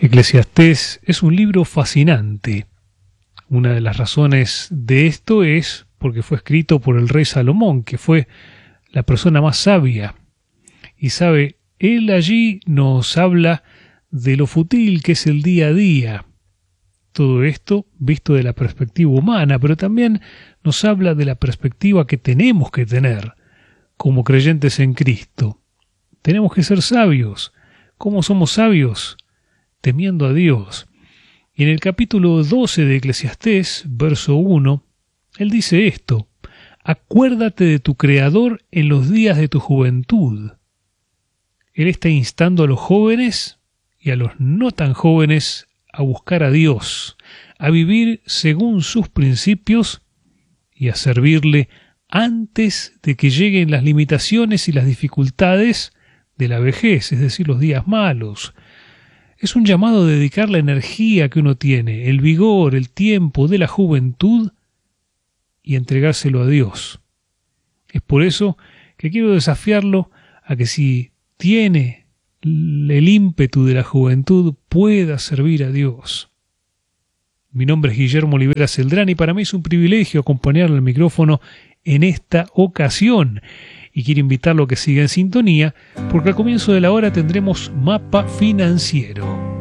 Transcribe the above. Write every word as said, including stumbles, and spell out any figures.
Eclesiastés es un libro fascinante. Una de las razones de esto es porque fue escrito por el rey Salomón, que fue la persona más sabia. Y sabe, él allí nos habla de lo fútil que es el día a día. Todo esto visto de la perspectiva humana, pero también nos habla de la perspectiva que tenemos que tener como creyentes en Cristo. Tenemos que ser sabios. ¿Cómo somos sabios? Temiendo a Dios. Y en el capítulo doce de Eclesiastés, verso uno, él dice esto: acuérdate de tu Creador en los días de tu juventud. Él está instando a los jóvenes y a los no tan jóvenes a buscar a Dios, a vivir según sus principios y a servirle antes de que lleguen las limitaciones y las dificultades de la vejez, es decir, los días malos. Es un llamado a dedicar la energía que uno tiene, el vigor, el tiempo de la juventud y entregárselo a Dios. Es por eso que quiero desafiarlo a que si tiene el ímpetu de la juventud pueda servir a Dios. Mi nombre es Guillermo Olivera Celdrán y para mí es un privilegio acompañarle al micrófono en esta ocasión. Y quiero invitarlo a que siga en sintonía, porque al comienzo de la hora tendremos Mapa Financiero.